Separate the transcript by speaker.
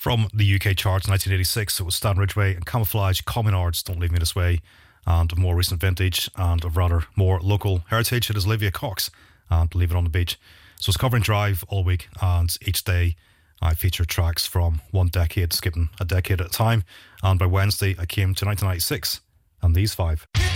Speaker 1: From the UK charts in 1986, it was Stan Ridgway and Camouflage, Communards, Don't Leave Me This Way. And of more recent vintage and of rather more local heritage, it is Olivia Cox and Leave It on the Beach. So it's covering Drive all week, and each day I featured tracks from one decade, skipping a decade at a time. And by Wednesday, I came to 1996 and these five.